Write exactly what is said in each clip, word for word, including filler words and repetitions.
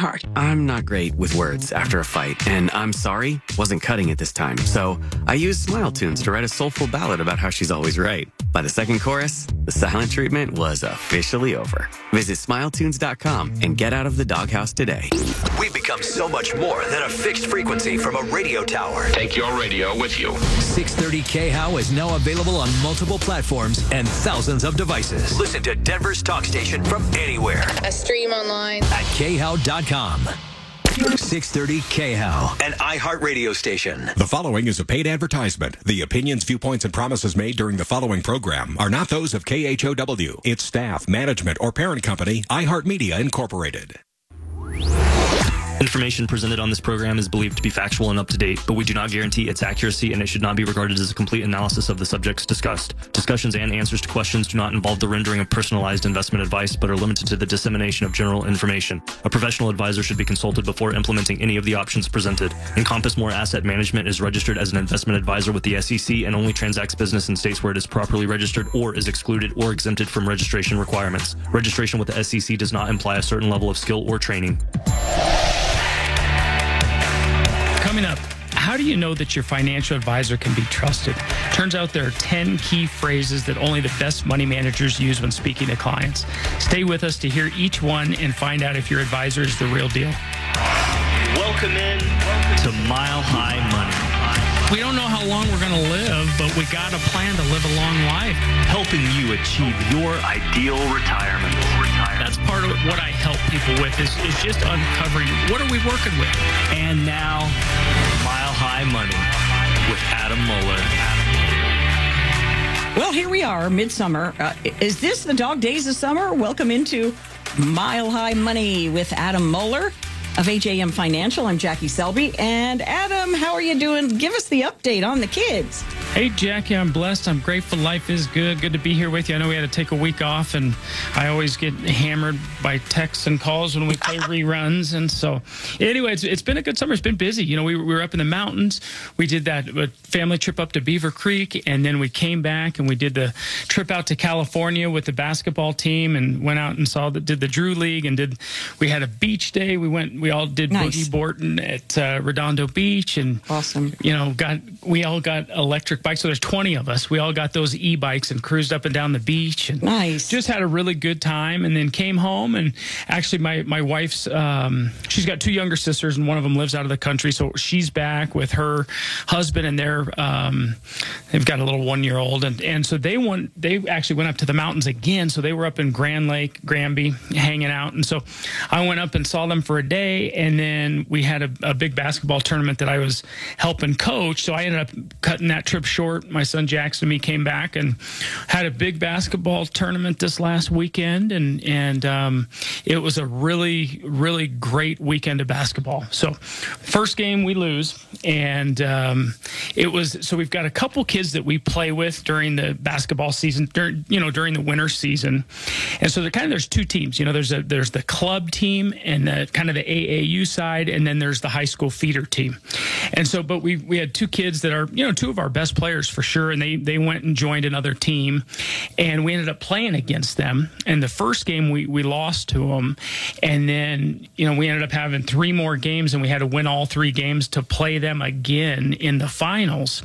sweetheart. I'm not great with words after a fight, and I'm sorry wasn't cutting it this time. So I used Smile Tunes to write a soulful ballad about how she's always right. By the second chorus, the silent treatment was officially over. Visit smile tunes dot com and get out of the doghouse today. We've become so much more than a fixed frequency from a radio tower. Take your radio with you. six thirty K H O W is now available on multiple platforms and thousands of devices. Listen to Denver's talk station from anywhere. A stream online at K H O W dot com. six thirty K H O W, an iHeart radio station. The following is a paid advertisement. The opinions, viewpoints, and promises made during the following program are not those of K H O W, its staff, management, or parent company, iHeartMedia Incorporated. Information presented on this program is believed to be factual and up to date, but we do not guarantee its accuracy, and it should not be regarded as a complete analysis of the subjects discussed. Discussions and answers to questions do not involve the rendering of personalized investment advice, but are limited to the dissemination of general information. A professional advisor should be consulted before implementing any of the options presented. Encompass More Asset Management is registered as an investment advisor with the S E C and only transacts business in states where it is properly registered or is excluded or exempted from registration requirements. Registration with the S E C does not imply a certain level of skill or training. Coming up, how do you know that your financial advisor can be trusted? Turns out there are ten key phrases that only the best money managers use when speaking to clients. Stay with us to hear each one and find out if your advisor is the real deal. Welcome in to Mile High Money. We don't know how long we're going to live, but we got a plan to live a long life. Helping you achieve your ideal retirement. That's part of what I help people with is, is just uncovering what are we working with. And now, Mile High Money with Adam Muller. Well, here we are, midsummer. Uh, is this the dog days of summer? Welcome into Mile High Money with Adam Muller of H A M Financial. I'm Jackie Selby. And Adam, how are you doing? Give us the update on the kids. Hey, Jackie, I'm blessed. I'm grateful. Life is good. Good to be here with you. I know we had to take a week off, and I always get hammered by texts and calls when we play reruns. And so, anyway, it's, it's been a good summer. It's been busy. You know, we, we were up in the mountains. We did that family trip up to Beaver Creek, and then we came back, and we did the trip out to California with the basketball team and went out and saw the, did the Drew League, and did we had a beach day. We went, we all did nice. boogie boarding at uh, Redondo Beach, and awesome. You know, got we all got electric bikes. So there's twenty of us. We all got those e-bikes and cruised up and down the beach, and nice. Just had a really good time. And then came home, and actually my my wife's um, she's got two younger sisters, and one of them lives out of the country, so she's back with her husband, and they're um, they've got a little one year old, and and so they went they actually went up to the mountains again. So they were up in Grand Lake, Granby, hanging out, and so I went up and saw them for a day. And then we had a, a big basketball tournament that I was helping coach. So I ended up cutting that trip short. My son Jackson and me came back and had a big basketball tournament this last weekend. And, and um, it was a really, really great weekend of basketball. So first game we lose. And um, it was, so we've got a couple kids that we play with during the basketball season, during, you know, during the winter season. And so there kind of, there's two teams, you know, there's a, there's the club team and the kind of the A A U side, and then there's the high school feeder team. And so, but we we had two kids that are, you know, two of our best players for sure, and they they went and joined another team, and we ended up playing against them. And the first game we we lost to them, and then, you know, we ended up having three more games, and we had to win all three games to play them again in the finals.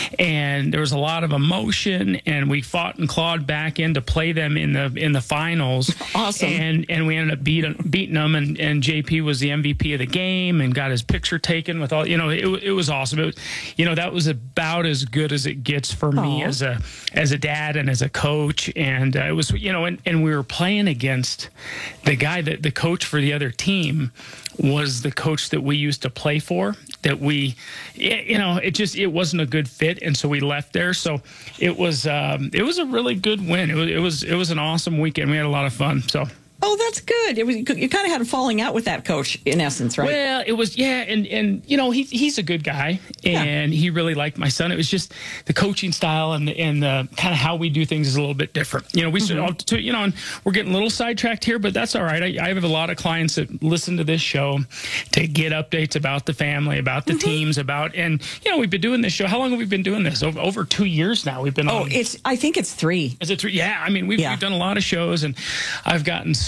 And there was a lot of emotion, and we fought and clawed back in to play them in the in the finals. Awesome. And and we ended up beating beating them, and and J P was the M V P of the game and got his picture taken with all, you know, it, it was awesome. It was, you know, that was about as good as it gets for me Aww. as a as a dad and as a coach. And uh, it was, you know, and, and we were playing against the guy that the coach for the other team was the coach that we used to play for, that we, you know, it just, it wasn't a good fit. And so we left there. So it was, um, it was a really good win. It was, it was, it was an awesome weekend. We had a lot of fun. So. Oh, that's good. It was, you kind of had a falling out with that coach, in essence, right? Well, it was, yeah, and, and you know, he, he's a good guy, and yeah. he really liked my son. It was just the coaching style and the, and the kind of how we do things is a little bit different. You know, we, mm-hmm. you know, and we're getting a little sidetracked here, but that's all right. I, I have a lot of clients that listen to this show to get updates about the family, about the mm-hmm. teams, about, and, you know, we've been doing this show. How long have we been doing this? Over, over two years now. We've been Oh, on, it's, I think it's three. Is it three? Yeah, I mean, we've, yeah. we've done a lot of shows, and I've gotten so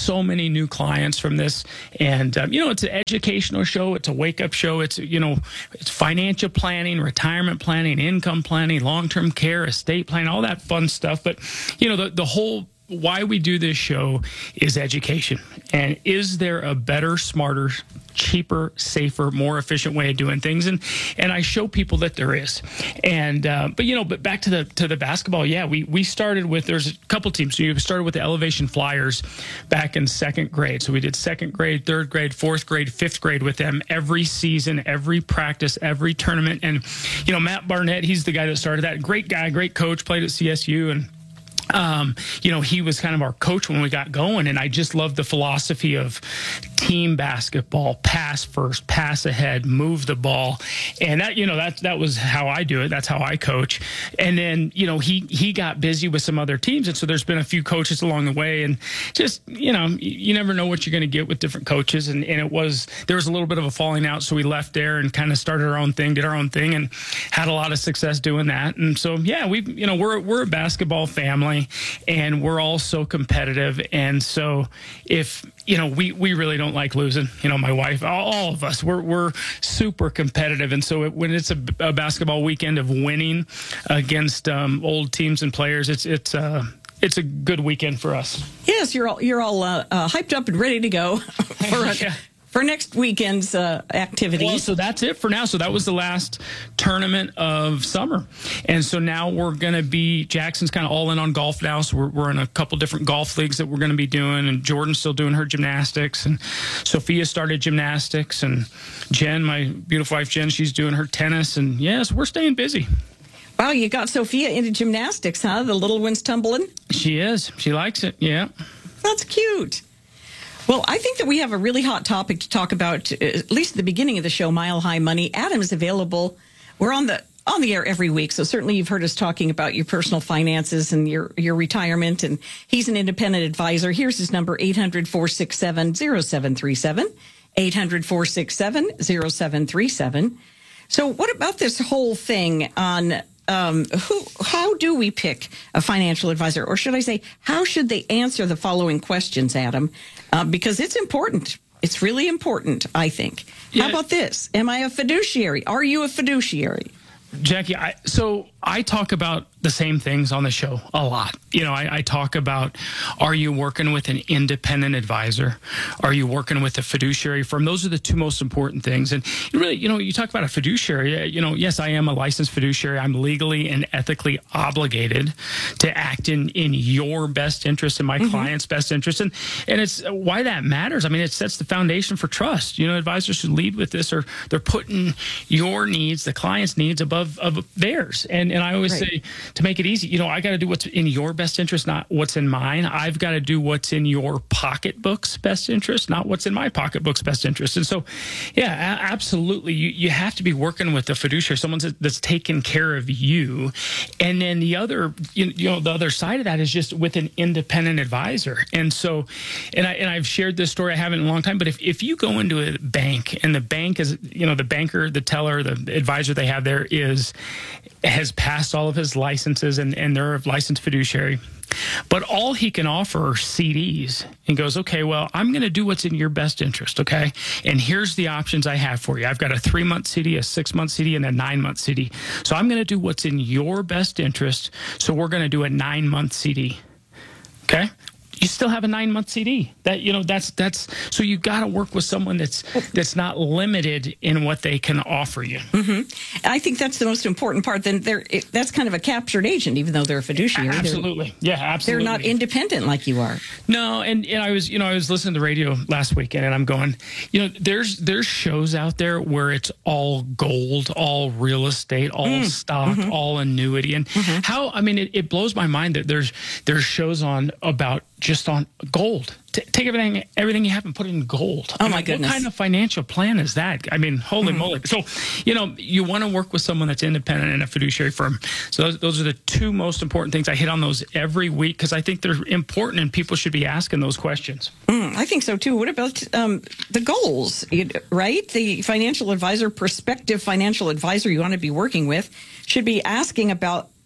so many new clients from this. And, um, you know, it's an educational show. It's a wake-up show. It's, you know, it's financial planning, retirement planning, income planning, long-term care, estate planning, all that fun stuff. But, you know, the, the whole why we do this show is education. And is there a better, smarter, cheaper, safer, more efficient way of doing things? And and I show people that there is. And uh, but you know, but back to the to the basketball. Yeah, we we started with there's a couple teams. So you started with the Elevation Flyers back in second grade. So we did second grade, third grade, fourth grade, fifth grade with them every season, every practice, every tournament. And you know, Matt Barnett, he's the guy that started that. Great guy, great coach, played at C S U. And Um, you know, he was kind of our coach when we got going, and I just loved the philosophy of team basketball, pass first, pass ahead, move the ball. And that, you know, that, that was how I do it. That's how I coach. And then, you know, he, he got busy with some other teams. And so there's been a few coaches along the way, and just, you know, you never know what you're going to get with different coaches. And, and it was, there was a little bit of a falling out. So we left there and kind of started our own thing, did our own thing, and had a lot of success doing that. And so, yeah, we, you know, we're, we're a basketball family, and we're all so competitive. And so if, you know, we, we really don't like losing. You know, my wife, all, all of us, we're we're super competitive. And so it, when it's a, a basketball weekend of winning against um, old teams and players, it's it's uh, it's a good weekend for us. Yes, you're all you're all uh, uh, hyped up and ready to go for a, yeah. for next weekend's uh, activities. Well, so that's it for now. So that was the last tournament of summer. And so now we're going to be, Jackson's kind of all in on golf now. So we're, we're in a couple different golf leagues that we're going to be doing. And Jordan's still doing her gymnastics. And Sophia started gymnastics. And Jen, my beautiful wife Jen, she's doing her tennis. And yes, we're staying busy. Wow, you got Sophia into gymnastics, huh? The little one's tumbling? She is. She likes it. Yeah. That's cute. Well, I think that we have a really hot topic to talk about, at least at the beginning of the show, Mile High Money. Adam is available. We're on the on the air every week, so certainly you've heard us talking about your personal finances and your, your retirement, and he's an independent advisor. Here's his number, eight hundred, four six seven, zero seven three seven, eight hundred, four six seven, zero seven three seven. So what about this whole thing on Um, who? How do we pick a financial advisor? Or should I say, how should they answer the following questions, Adam? Uh, because it's important. It's really important, I think. Yeah. How about this? Am I a fiduciary? Are you a fiduciary? Jackie, I, so I talk about the same things on the show a lot. You know, I, I talk about, are you working with an independent advisor? Are you working with a fiduciary firm? Those are the two most important things. And really, you know, you talk about a fiduciary, you know, yes, I am a licensed fiduciary. I'm legally and ethically obligated to act in, in your best interest and my mm-hmm. client's best interest. And, and it's why that matters. I mean, it sets the foundation for trust. You know, advisors who lead with this are, they're putting your needs, the client's needs above of theirs. And, and I always right. say, to make it easy, you know, I got to do what's in your best interest, not what's in mine. I've got to do what's in your pocketbook's best interest, not what's in my pocketbook's best interest. And so, yeah, a- absolutely. You, you have to be working with a fiduciary, someone that's taking care of you. And then the other, you, you know, the other side of that is just with an independent advisor. And so, and, I, and I've shared this story, I haven't in a long time, but if, if you go into a bank and the bank is, you know, the banker, the teller, the advisor they have there is, has passed all of his licenses and, and they're a licensed fiduciary. But all he can offer are C Ds and goes, okay, well, I'm going to do what's in your best interest, okay? And here's the options I have for you. I've got a three-month C D, a six-month C D, and a nine-month C D. So I'm going to do what's in your best interest. So we're going to do a nine-month C D, okay? You still have a nine-month C D. That, you know, that's that's so you got to work with someone that's that's not limited in what they can offer you. Mm-hmm. I think that's the most important part. Then they're it, that's kind of a captured agent, even though they're a fiduciary. Absolutely, they're, yeah, absolutely. They're not independent like you are. No, and, and I was, you know, I was listening to the radio last weekend, and I'm going, you know, there's there's shows out there where it's all gold, all real estate, all mm. stock, mm-hmm. all annuity, and mm-hmm. how I mean, it, it blows my mind that there's there's shows on about just on gold. T- take everything everything you have and put it in gold. Oh, I mean, my goodness. What kind of financial plan is that? I mean, holy mm-hmm. moly. So, you know, you want to work with someone that's independent in a fiduciary firm. So those, those are the two most important things. I hit on those every week because I think they're important and people should be asking those questions. Mm, I think so, too. What about um, the goals, right? The financial advisor, prospective financial advisor you want to be working with should be asking about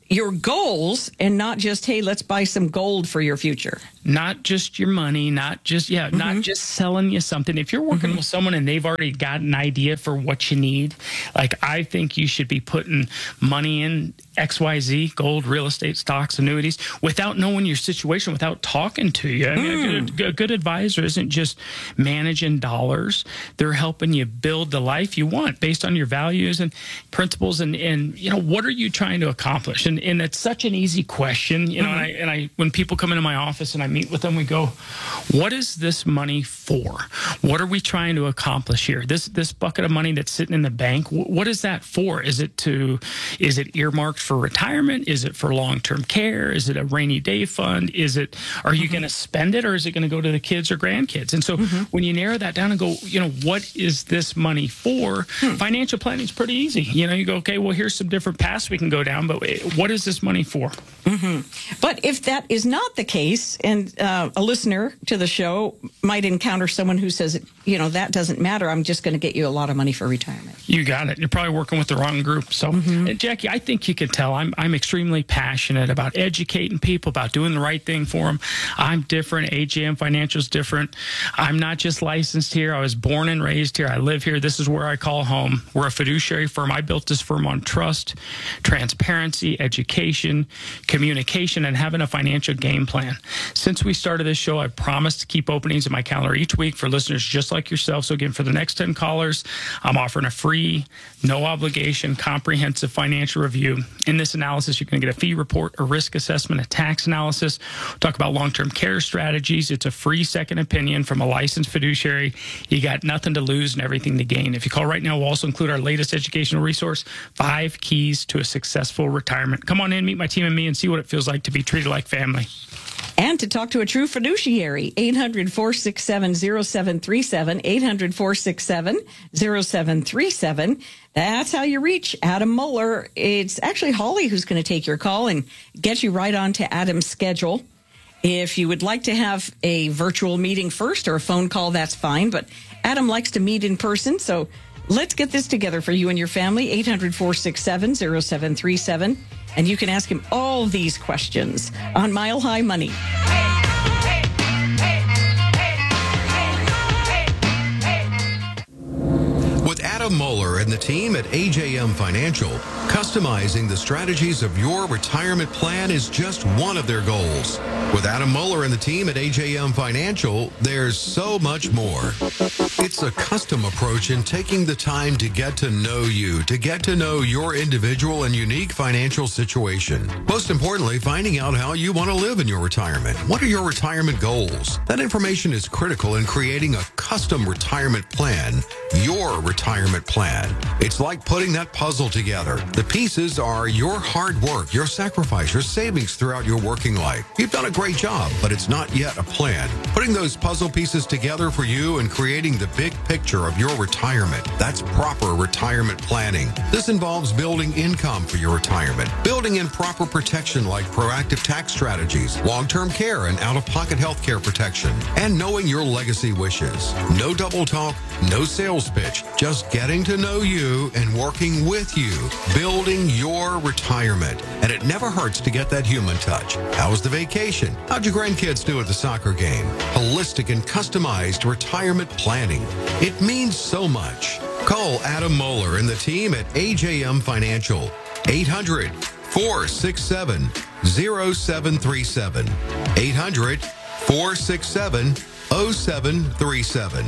your goals and not just, hey, let's buy some gold for your future. Not just your money, not just, yeah, mm-hmm. not just selling you something. If you're working mm-hmm. with someone and they've already got an idea for what you need, like I think you should be putting money in X Y Z, gold, real estate, stocks, annuities, without knowing your situation, without talking to you. I mean, mm. a, good, a good advisor isn't just managing dollars. They're helping you build the life you want based on your values and principles. And, and you know, what are you trying to accomplish? And, and it's such an easy question, you know, mm-hmm. and, I, and I, when people come into my office and I meet with them, we go, what is this money for? What are we trying to accomplish here? This, this bucket of money that's sitting in the bank, what is that for? Is it to, is it earmarked for retirement? Is it for long-term care? Is it a rainy day fund? Is it, are you mm-hmm. going to spend it, or is it going to go to the kids or grandkids? And so mm-hmm. when you narrow that down and go, you know, what is this money for? Hmm. Financial planning is pretty easy. You know, you go, okay, well, here's some different paths we can go down, but what is this money for? Mm-hmm. But if that is not the case, and uh, a listener to the show might encounter someone who says, you know, that doesn't matter, I'm just going to get you a lot of money for retirement. You got it. You're probably working with the wrong group. So, mm-hmm. and Jackie, I think you can tell I'm, I'm extremely passionate about educating people, about doing the right thing for them. I'm different. A J M Financial is different. I'm not just licensed here. I was born and raised here. I live here. This is where I call home. We're a fiduciary firm. I built this firm on trust, transparency, education, communication, and having a financial game plan. Since we started this show, I've promised to keep openings in my calendar each week for listeners just like yourself. So again, for the next ten callers, I'm offering a free, no obligation, comprehensive financial review. In this analysis, you're going to get a fee report, a risk assessment, a tax analysis. We'll talk about long-term care strategies. It's a free second opinion from a licensed fiduciary. You got nothing to lose and everything to gain. If you call right now, we'll also include our latest educational resource, Five Keys to a Successful Retirement. Come on in, meet my team and me, and see what it feels like to be treated like family. And to talk to a true fiduciary, eight hundred, four six seven, zero seven three seven, eight hundred, four six seven, zero seven three seven. That's how you reach Adam Moeller. It's actually Holly who's going to take your call and get you right on to Adam's schedule. If you would like to have a virtual meeting first or a phone call, that's fine. But Adam likes to meet in person, so let's get this together for you and your family, eight hundred, four six seven, zero seven three seven. And you can ask him all these questions on Mile High Money. With Adam Moeller and the team at A J M Financial, customizing the strategies of your retirement plan is just one of their goals. With Adam Moeller and the team at A J M Financial, there's so much more. It's a custom approach in taking the time to get to know you, to get to know your individual and unique financial situation. Most importantly, finding out how you want to live in your retirement. What are your retirement goals? That information is critical in creating a custom retirement plan, your retirement plan. It's like putting that puzzle together. The pieces are your hard work, your sacrifice, your savings throughout your working life. You've done a great job, but it's not yet a plan. Putting those puzzle pieces together for you and creating the big picture of your retirement. That's proper retirement planning. This involves building income for your retirement, building in proper protection like proactive tax strategies, long-term care and out-of-pocket health care protection, and knowing your legacy wishes. No double talk, no sales pitch, just getting to know you and working with you, building your retirement. And it never hurts to get that human touch. How was the vacation? How'd your grandkids do at the soccer game? Holistic and customized retirement planning. It means so much. Call Adam Moeller and the team at A J M Financial. eight hundred, four six seven, zero seven three seven. eight hundred, four six seven, zero seven three seven.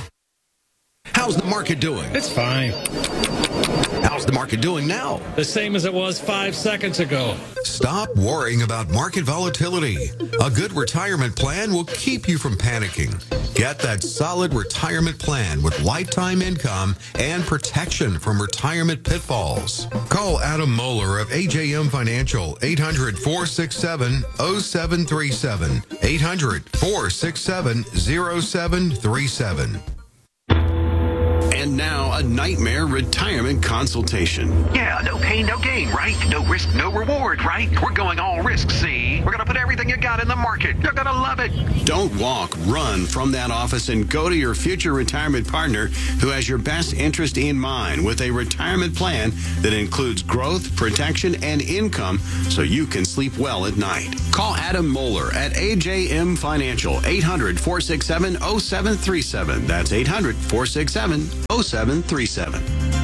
How's the market doing? It's fine. How's the market doing now? The same as it was five seconds ago. Stop worrying about market volatility. A good retirement plan will keep you from panicking. Get that solid retirement plan with lifetime income and protection from retirement pitfalls. Call Adam Moeller of A J M Financial, eight hundred, four six seven, zero seven three seven, eight hundred, four six seven, zero seven three seven. And now a nightmare retirement consultation. Yeah, no pain, no gain, right? No risk, no reward, right? We're going all risk, see? We're going to put everything you got in the market. You're going to love it. Don't walk, run from that office and go to your future retirement partner who has your best interest in mind with a retirement plan that includes growth, protection, and income so you can sleep well at night. Call Adam Moeller at A J M Financial, eight hundred, four six seven, oh seven three seven. That's eight hundred, four six seven, oh seven three seven.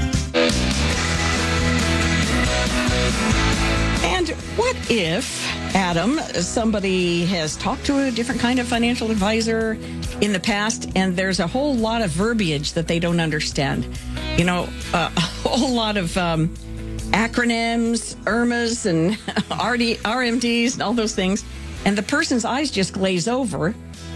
And what if, Adam, somebody has talked to a different kind of financial advisor in the past, and there's a whole lot of verbiage that they don't understand? You know, uh, a whole lot of um, acronyms, I R M As, and R D, R M Ds, and all those things, and the person's eyes just glaze over.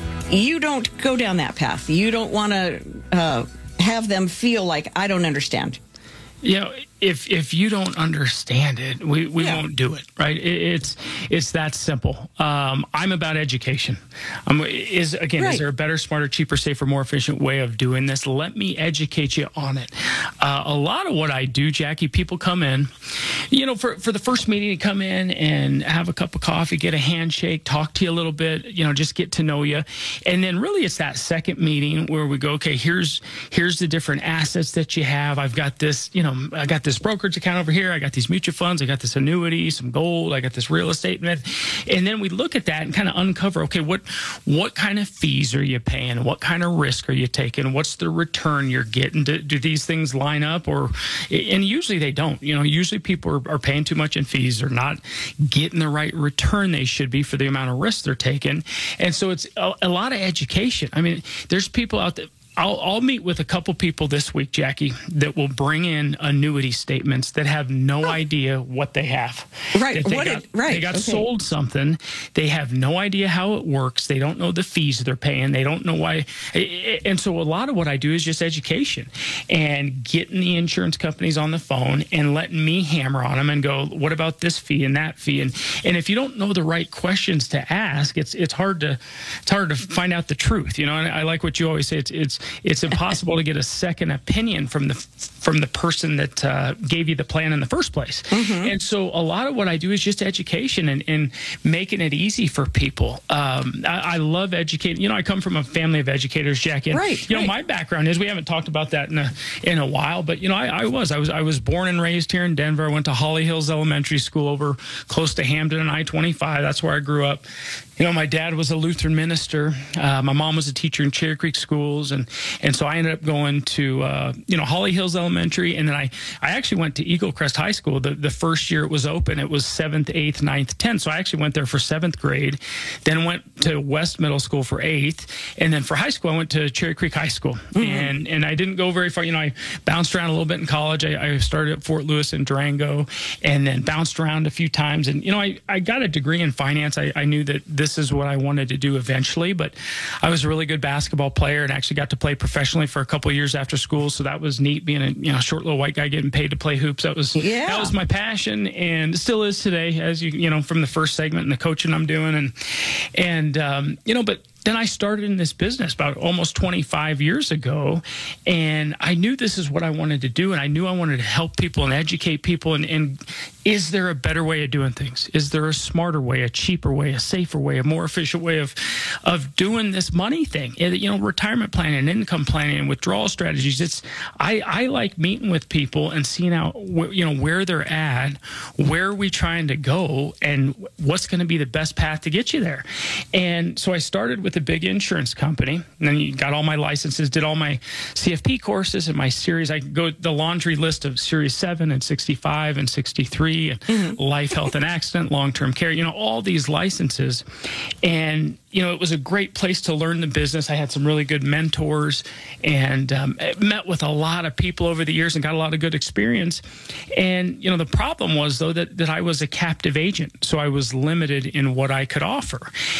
You don't go down that path. You don't want to uh, have them feel like, I don't understand. You know, if if you don't understand it, we, we yeah. won't do it, right? It, it's it's that simple. Um, I'm about education. Um, is again, right. Is there a better, smarter, cheaper, safer, more efficient way of doing this? Let me educate you on it. Uh, a lot of what I do, Jackie, people come in, you know, for, for the first meeting, to come in and have a cup of coffee, get a handshake, talk to you a little bit, you know, just get to know you. And then really it's that second meeting where we go, okay, here's here's the different assets that you have. I've got this, you know, I got this brokerage account over here. I got these mutual funds. I got this annuity, some gold. I got this real estate. And then we look at that and kind of uncover, okay, what what kind of fees are you paying? What kind of risk are you taking? What's the return you're getting? Do, do these things line up? Or, and usually they don't. You know, usually people are, are paying too much in fees. They're not getting the right return they should be for the amount of risk they're taking. And so it's a, a lot of education. I mean, there's people out there. I'll, I'll meet with a couple people this week, Jackie, that will bring in annuity statements that have no oh. idea what they have. Right. They what got, it, right. They got okay. sold something. They have no idea how it works. They don't know the fees they're paying. They don't know why. And so a lot of what I do is just education and getting the insurance companies on the phone and letting me hammer on them and go, what about this fee and that fee? And and if you don't know the right questions to ask, it's it's hard to it's hard to find out the truth. You know, and I like what you always say. It's it's It's impossible to get a second opinion from the from the person that uh, gave you the plan in the first place. Mm-hmm. And so a lot of what I do is just education and, and making it easy for people. Um, I, I love educating. You know, I come from a family of educators, Jackie. And, right. You know, right. my background is, we haven't talked about that in a in a while, but you know, I, I was I was I was born and raised here in Denver. I went to Holly Hills Elementary School over close to Hamden and I twenty-five. That's where I grew up. You know, my dad was a Lutheran minister. Uh, my mom was a teacher in Cherry Creek schools, and and so I ended up going to uh, you know Holly Hills Elementary, and then I I actually went to Eagle Crest High School. The the first year it was open, it was seventh, eighth, ninth, tenth. So I actually went there for seventh grade, then went to West Middle School for eighth, and then for high school I went to Cherry Creek High School, mm-hmm. and and I didn't go very far. You know, I bounced around a little bit in college. I, I started at Fort Lewis and Durango, and then bounced around a few times. And you know, I I got a degree in finance. I, I knew that this is what I wanted to do eventually, but I was a really good basketball player and actually got to play professionally for a couple of years after school. So that was neat, being a you know short little white guy getting paid to play hoops. That was yeah. that was my passion, and still is today, as you you know from the first segment and the coaching I'm doing, and and um, you know, but. Then I started in this business about almost twenty-five years ago, and I knew this is what I wanted to do, and I knew I wanted to help people and educate people. And, and is there a better way of doing things? Is there a smarter way, a cheaper way, a safer way, a more efficient way of of doing this money thing? You know, retirement planning, income planning, and withdrawal strategies. It's I, I like meeting with people and seeing out you know where they're at, where are we trying to go, and what's going to be the best path to get you there. And so I started with with a big insurance company, and then you got all my licenses, did all my C F P courses and my series. I could go the laundry list of Series seven and sixty-five and sixty-three and mm-hmm. life, health, and accident, long-term care, you know, all these licenses. And, you know, it was a great place to learn the business. I had some really good mentors and um, met with a lot of people over the years and got a lot of good experience. And, you know, the problem was, though, that, that I was a captive agent. So I was limited in what I could offer.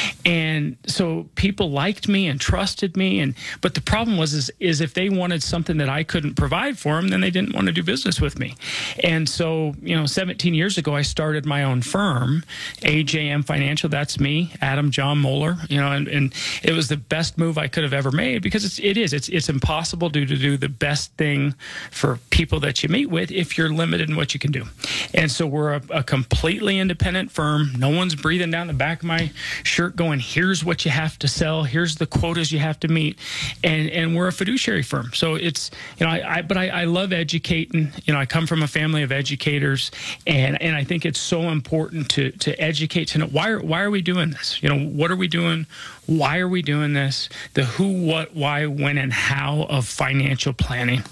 And so people liked me and trusted me. And but the problem was, is, is if they wanted something that I couldn't provide for them, then they didn't want to do business with me. And so, you know, seventeen nineteen years ago, I started my own firm, A J M Financial. That's me, Adam John Moeller. You know, and, and it was the best move I could have ever made because it's, it is. It's it's impossible to, to do the best thing for people that you meet with if you're limited in what you can do. And so we're a, a completely independent firm. No one's breathing down the back of my shirt going, here's what you have to sell. Here's the quotas you have to meet. And and we're a fiduciary firm. So it's, you know, I, I but I, I love educating. You know, I come from a family of educators, and, and I think it's so important to to educate, to know why are, why are we doing this? You know, what are we doing? Why are we doing this? The who, what, why, when, and how of financial planning.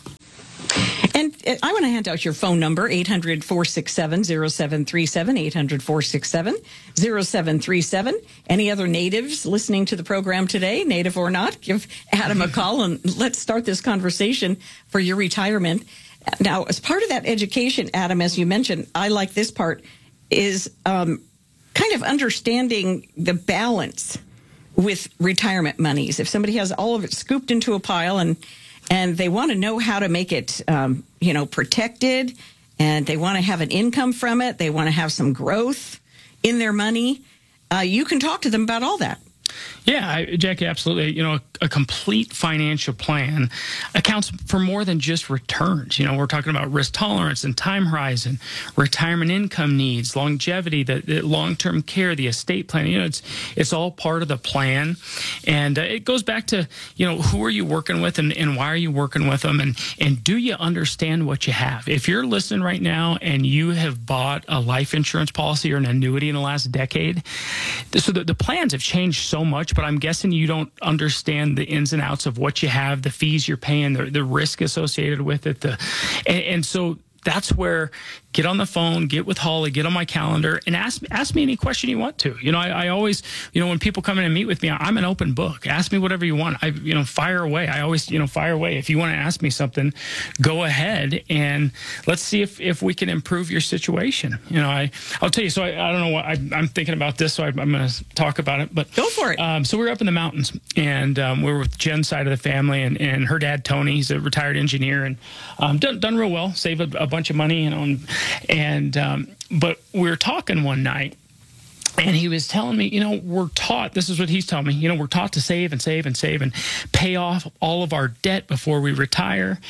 And I want to hand out your phone number, eight hundred, four six seven, zero seven three seven, eight hundred, four six seven, zero seven three seven. Any other natives listening to the program today, native or not, give Adam a call and let's start this conversation for your retirement. Now, as part of that education, Adam, as you mentioned, I like this part, is um, kind of understanding the balance with retirement monies. If somebody has all of it scooped into a pile and and they want to know how to make it, um, you know, protected, and they want to have an income from it, they want to have some growth in their money, uh, you can talk to them about all that. Yeah, I, Jackie, absolutely. You know, a, a complete financial plan accounts for more than just returns. You know, we're talking about risk tolerance and time horizon, retirement income needs, longevity, the, the long-term care, the estate planning. You know, it's it's all part of the plan. And uh, it goes back to, you know, who are you working with and, and why are you working with them? And, and do you understand what you have? If you're listening right now and you have bought a life insurance policy or an annuity in the last decade, so the, the plans have changed so much, but I'm guessing you don't understand the ins and outs of what you have, the fees you're paying, the, the risk associated with it. The, and, and so that's where get on the phone, get with Holly, get on my calendar, and ask ask me any question you want to. You know, I, I always, you know, when people come in and meet with me, I'm an open book. Ask me whatever you want. I, you know, fire away. I always, you know, fire away. If you want to ask me something, go ahead and let's see if, if we can improve your situation. You know, I, I'll tell you, so I, I don't know what, I, I'm thinking about this, so I, I'm going to talk about it. But go for it. Um, so we were up in the mountains, and um, we were with Jen's side of the family, and, and her dad, Tony, he's a retired engineer, and um, done, done real well, saved a, a bunch of money, you know, and, and Um, but we were talking one night, and he was telling me, you know, we're taught, this is what he's telling me, you know, we're taught to save and save and save and pay off all of our debt before we retire.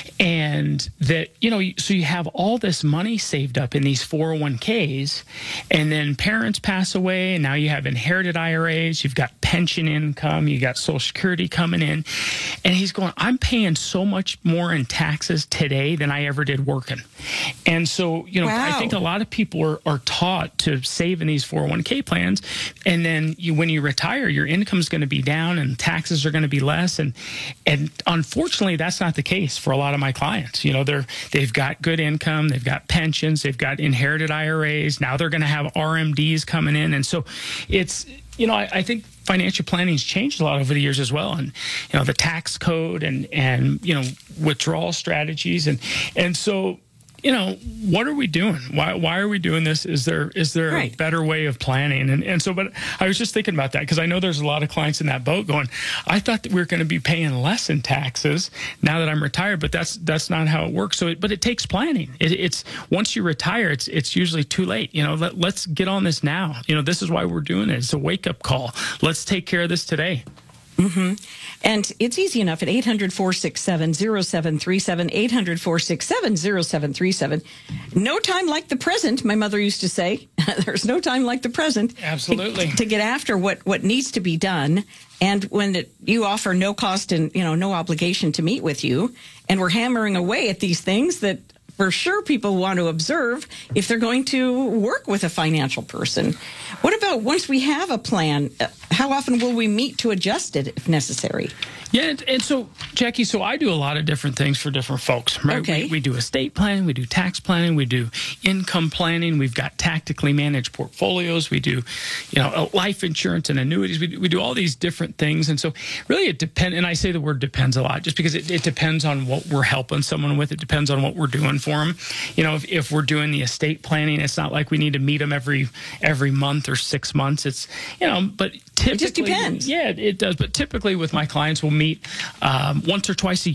And that, you know, so you have all this money saved up in these four oh one k's, and then parents pass away, and now you have inherited I R As, you've got pension income, you got Social Security coming in. And he's going, I'm paying so much more in taxes today than I ever did working. And so, you know, wow. I think a lot of people are, are taught to save in these four oh one k plans, and then you, when you retire, your income is going to be down and taxes are going to be less, and and unfortunately that's not the case for a lot of my clients. You know, they're they've got good income, they've got pensions, they've got inherited I R As, now they're going to have R M Ds coming in, and so it's, you know, I, I think financial planning has changed a lot over the years as well, and you know, the tax code and and you know, withdrawal strategies, and and so, you know, what are we doing? Why why are we doing this? Is there is there right. a better way of planning? And and so, but I was just thinking about that, because I know there's a lot of clients in that boat going, I thought that we were going to be paying less in taxes now that I'm retired, but that's that's not how it works. So, it, but it takes planning. It, it's once you retire, it's it's usually too late. You know, let, let's get on this now. You know, this is why we're doing it. It's a wake up call. Let's take care of this today. Mm-hmm. And it's easy enough at eight hundred, four six seven, zero seven three seven, eight hundred, four six seven, zero seven three seven. No time like the present, my mother used to say. There's no time like the present. Absolutely. To, to get after what, what needs to be done. And when it, you offer no cost and, you know, no obligation to meet with you, and we're hammering away at these things that for sure people want to observe if they're going to work with a financial person. What about once we have a plan, how often will we meet to adjust it if necessary? Yeah, and, and so, Jackie, so I do a lot of different things for different folks, right? Okay. We, we do estate planning, we do tax planning, we do income planning, we've got tactically managed portfolios, we do, you know, life insurance and annuities, we do, we do all these different things. And so really it depends, and I say the word depends a lot, just because it, it depends on what we're helping someone with, it depends on what we're doing for them. You know, if, if we're doing the estate planning, it's not like we need to meet them every every month or six months. It's, you know, but typically, it just depends. Yeah, it does. But typically with my clients, we'll meet um, once or twice a year.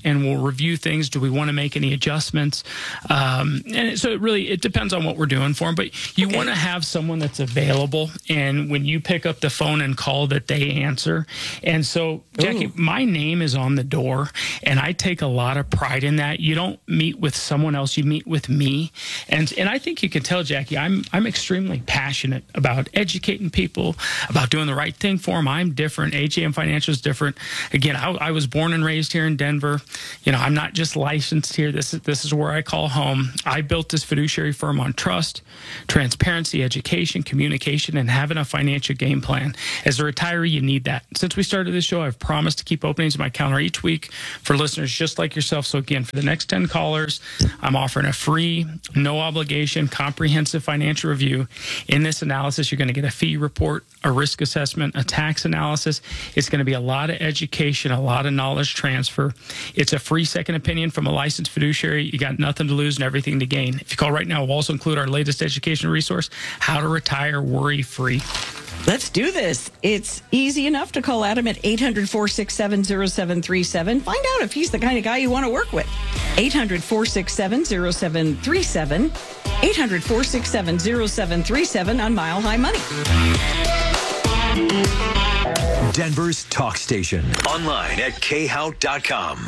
and we'll review things. Do we want to make any adjustments? Um, and so it really, it depends on what we're doing for them. But you okay. want to have someone that's available. And when you pick up the phone and call, that they answer. And so, Jackie, Ooh. my name is on the door, and I take a lot of pride in that. You don't meet with someone else, you meet with me. And and I think you can tell, Jackie, I'm I'm extremely passionate about educating people, about doing the right thing for them. I'm different. A J M Financial is different. Again, I, I was born and raised here in Denver. You know, I'm not just licensed here. This is this is where I call home. I built this fiduciary firm on trust, transparency, education, communication, and having a financial game plan. As a retiree, you need that. Since we started this show, I've promised to keep openings in my calendar each week for listeners just like yourself. So again, for the next ten callers, I'm offering a free, no obligation, comprehensive financial review. In this analysis, you're going to get a fee report, a risk assessment, a tax analysis. It's going to be a lot of education, a lot of knowledge transfer. It's a free second opinion from a licensed fiduciary. You got nothing to lose and everything to gain. If you call right now, we'll also include our latest education resource, How to Retire Worry-Free. Let's do this. It's easy enough to call Adam at eight hundred, four six seven, zero seven three seven. Find out if he's the kind of guy you want to work with. eight hundred, four six seven, zero seven three seven. eight hundred, four six seven, zero seven three seven on Mile High Money. Denver's talk station. Online at k hout dot com.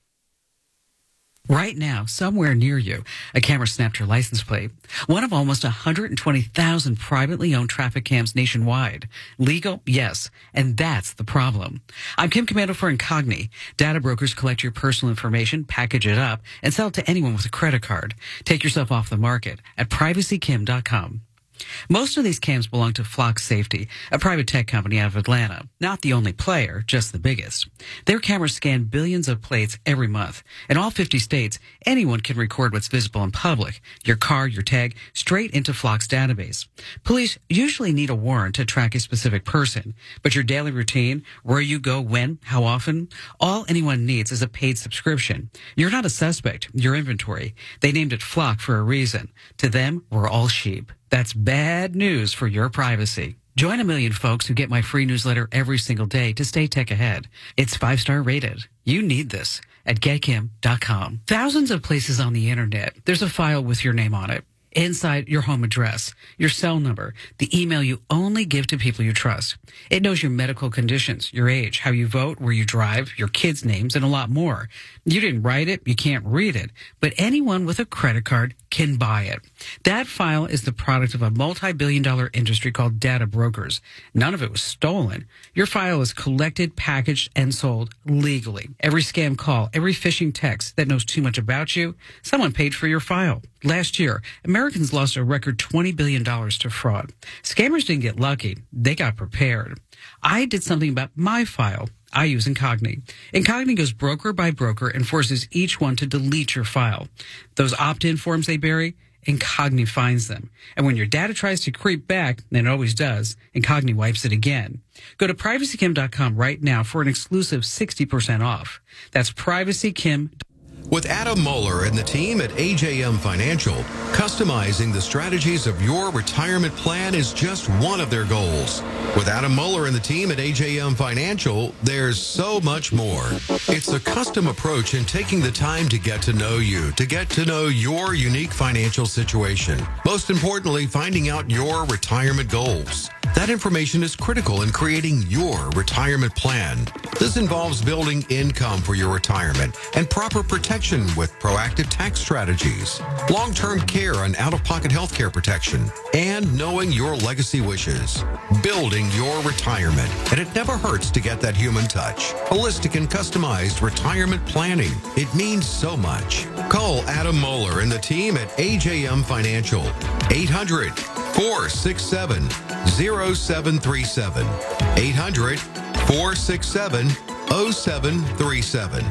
Right now, somewhere near you, a camera snapped your license plate. One of almost one hundred twenty thousand privately owned traffic cams nationwide. Legal? Yes. And that's the problem. I'm Kim Commando for Incogni. Data brokers collect your personal information, package it up, and sell it to anyone with a credit card. Take yourself off the market at privacy kim dot com. Most of these cams belong to Flock Safety, a private tech company out of Atlanta. Not the only player, just the biggest. Their cameras scan billions of plates every month. In all fifty states, anyone can record what's visible in public, your car, your tag, straight into Flock's database. Police usually need a warrant to track a specific person, but your daily routine, where you go, when, how often, all anyone needs is a paid subscription. You're not a suspect, you're inventory. They named it Flock for a reason. To them, we're all sheep. That's bad news for your privacy. Join a million folks who get my free newsletter every single day to stay tech ahead. It's five-star rated. You need this at get kim dot com. Thousands of places on the internet. There's a file with your name on it. Inside your home address, your cell number, the email you only give to people you trust. It knows your medical conditions, your age, how you vote, where you drive, your kids' names, and a lot more. You didn't write it, you can't read it, but anyone with a credit card can buy it. That file is the product of a multi-billion dollar industry called data brokers. None of it was stolen. Your file is collected, packaged, and sold legally. Every scam call, every phishing text that knows too much about you, someone paid for your file. Last year, Americans lost a record twenty billion dollars to fraud. Scammers didn't get lucky. They got prepared. I did something about my file. I use Incogni. Incogni goes broker by broker and forces each one to delete your file. Those opt-in forms they bury, Incogni finds them. And when your data tries to creep back, and it always does, Incogni wipes it again. Go to privacy kim dot com right now for an exclusive sixty percent off. That's privacy kim dot com. With Adam Moeller and the team at A J M Financial, customizing the strategies of your retirement plan is just one of their goals. With Adam Moeller and the team at A J M Financial, there's so much more. It's a custom approach in taking the time to get to know you, to get to know your unique financial situation. Most importantly, finding out your retirement goals. That information is critical in creating your retirement plan. This involves building income for your retirement and proper protection with proactive tax strategies, long-term care and out-of-pocket health care protection, and knowing your legacy wishes. Building your retirement. And it never hurts to get that human touch. Holistic and customized retirement planning. It means so much. Call Adam Moeller and the team at A J M Financial. eight hundred, four six seven, zero seven three seven. eight hundred, four six seven, zero seven three seven.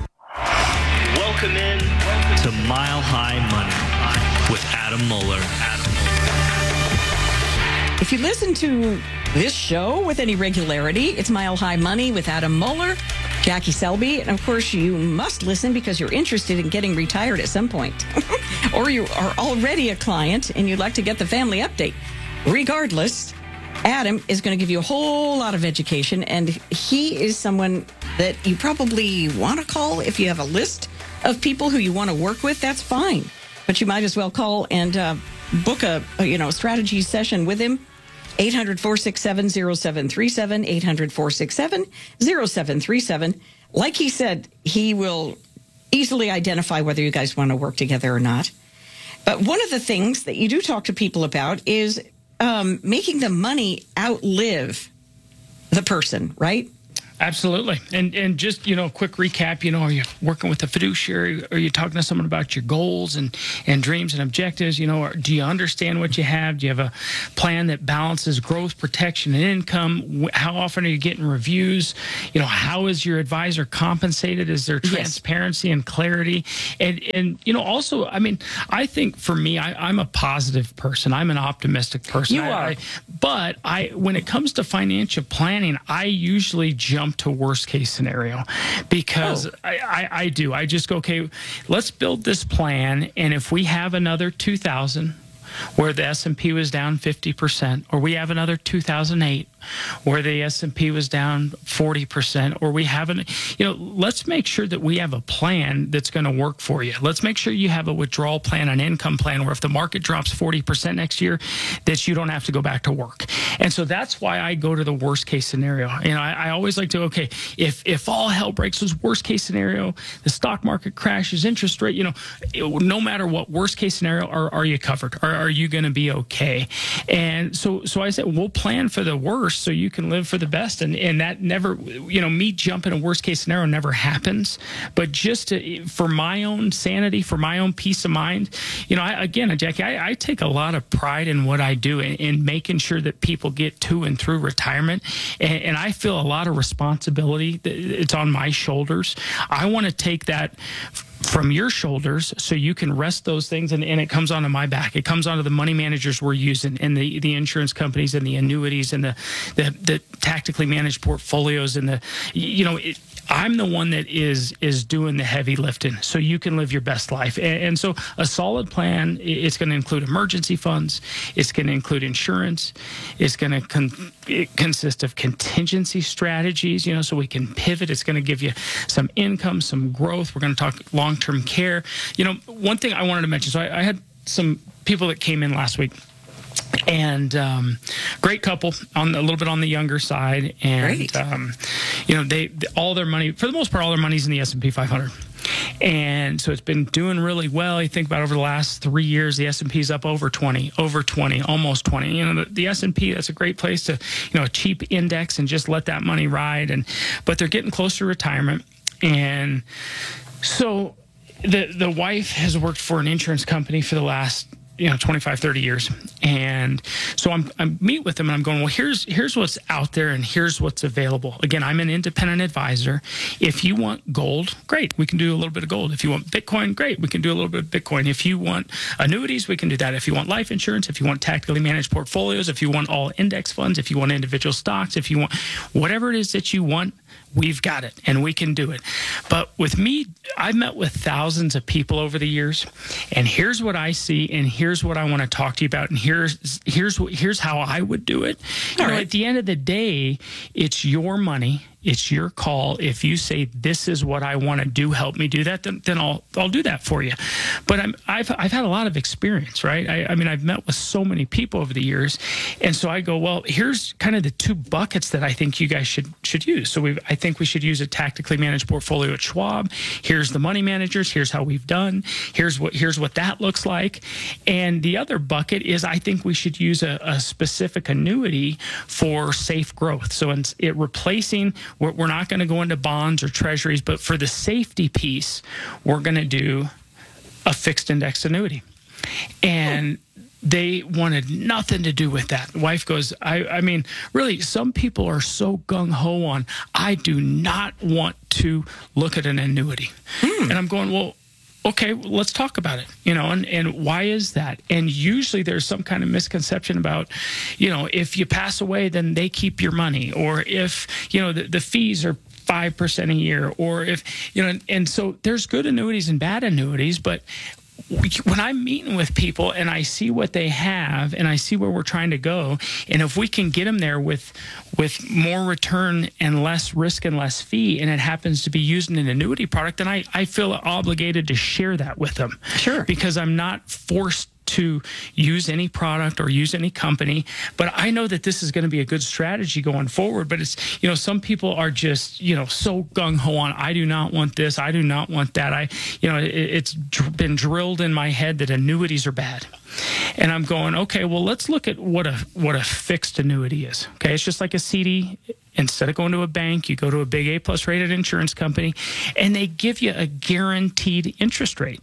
Welcome in to Mile High Money with Adam Moeller. Adam If you listen to this show with any regularity, it's Mile High Money with Adam Moeller, Jackie Selby, and of course you must listen because you're interested in getting retired at some point. Or you are already a client and you'd like to get the family update. Regardless, Adam is going to give you a whole lot of education, and he is someone that you probably want to call if you have a list of people who you want to work with, that's fine. But you might as well call and uh, book a, a you know strategy session with him. eight hundred, four six seven, zero seven three seven, eight hundred, four six seven, zero seven three seven. Like he said, he will easily identify whether you guys want to work together or not. But one of the things that you do talk to people about is um, making the money outlive the person, right? Absolutely. And and just, you know, quick recap, you know, are you working with a fiduciary? Are you talking to someone about your goals and, and dreams and objectives? You know, or do you understand what you have? Do you have a plan that balances growth, protection, and income? How often are you getting reviews? You know, how is your advisor compensated? Is there transparency yes. and clarity? And, and, you know, also, I mean, I think for me, I, I'm a positive person. I'm an optimistic person. You I, are. I, but I, when it comes to financial planning, I usually jump to worst case scenario because oh. I, I, I do. I just go, okay, let's build this plan. And if we have another two thousand where the S and P was down fifty percent, or we have another two thousand eight where the S and P was down forty percent, or we haven't, you know, let's make sure that we have a plan that's going to work for you. Let's make sure you have a withdrawal plan, an income plan, where if the market drops forty percent next year, that you don't have to go back to work. And so that's why I go to the worst case scenario. You know, I, I always like to, okay, if, if all hell breaks loose, worst case scenario, the stock market crashes, interest rate, you know, it, no matter what, worst case scenario, are, are you covered? Are, are you going to be okay? And so, so I said, we'll plan for the worst so you can live for the best. And, and that never, you know, me jumping a worst case scenario never happens. But just to, for my own sanity, for my own peace of mind, you know, I, again, Jackie, I, I take a lot of pride in what I do in, in making sure that people get to and through retirement. And, and I feel a lot of responsibility. It's on my shoulders. I want to take that from your shoulders so you can rest those things, and, and it comes onto my back. It comes onto the money managers we're using, and the, the insurance companies and the annuities and the, the, the tactically managed portfolios and the, you know, it, I'm the one that is is doing the heavy lifting so you can live your best life. And, and so a solid plan, it's going to include emergency funds. It's going to include insurance. It's going to con- it consist of contingency strategies, you know, so we can pivot. It's going to give you some income, some growth. We're going to talk long-term care. You know, one thing I wanted to mention, so I, I had some people that came in last week. And um, great couple, on a little bit on the younger side, and um, you know, they all their money, for the most part, all their money's in the S and P five hundred, and so it's been doing really well. You think about over the last three years, the S and P's up over twenty, over twenty, almost twenty. You know, the, the S and P, that's a great place to, you know, a cheap index and just let that money ride. And but they're getting close to retirement, and so the the wife has worked for an insurance company for the last, you know, twenty-five, thirty years. And so I'm, I'm meet with them and I'm going, well, here's, here's what's out there and here's what's available. Again, I'm an independent advisor. If you want gold, great. We can do a little bit of gold. If you want Bitcoin, great. We can do a little bit of Bitcoin. If you want annuities, we can do that. If you want life insurance, if you want tactically managed portfolios, if you want all index funds, if you want individual stocks, if you want whatever it is that you want, we've got it and we can do it. But with me, I've met with thousands of people over the years, and here's what I see, and here's what I want to talk to you about, and here's here's here's how I would do it. You know, at the end of the day, it's your money. It's your call. If you say, this is what I want to do, help me do that, then, then I'll I'll do that for you. But I'm, I've I've had a lot of experience, right? I, I mean, I've met with so many people over the years, and so I go, well, here's kind of the two buckets that I think you guys should should use. So we I think we should use a tactically managed portfolio at Schwab. Here's the money managers. Here's how we've done. Here's what here's what that looks like. And the other bucket is I think we should use a, a specific annuity for safe growth. So in it replacing. We're not going to go into bonds or treasuries, but for the safety piece, we're going to do a fixed index annuity. And they wanted nothing to do with that. The wife goes, I, I mean, really, some people are so gung-ho on, I do not want to look at an annuity. Hmm. And I'm going, well, okay, well, let's talk about it, you know, and, and why is that? And usually there's some kind of misconception about, you know, if you pass away, then they keep your money, or if, you know, the, the fees are five percent a year, or if, you know, and, and so there's good annuities and bad annuities, but when I'm meeting with people and I see what they have and I see where we're trying to go, and if we can get them there with with more return and less risk and less fee, and it happens to be using an annuity product, then I, I feel obligated to share that with them. Sure. Because I'm not forced to use any product or use any company, but I know that this is going to be a good strategy going forward. But it's, you know, some people are just, you know, so gung-ho on, I do not want this, I do not want that. I, you know, it, it's dr- been drilled in my head that annuities are bad. And I'm going, okay, well, let's look at what a what a fixed annuity is. Okay, it's just like a C D. Instead of going to a bank, you go to a big A plus rated insurance company, and they give you a guaranteed interest rate.